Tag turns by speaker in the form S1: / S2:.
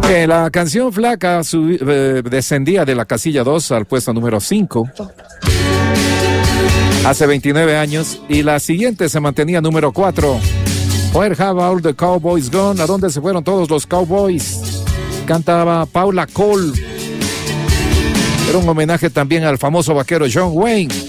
S1: La canción Flaca descendía de la casilla 2 al puesto número 5 hace 29 años, y la siguiente se mantenía número 4. Where have all the cowboys gone? ¿A dónde se fueron todos los cowboys? Cantaba Paula Cole. Era un homenaje también al famoso vaquero John Wayne.